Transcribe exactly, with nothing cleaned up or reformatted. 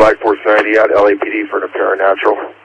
Light Force ninety out, L A P D for an apparent natural.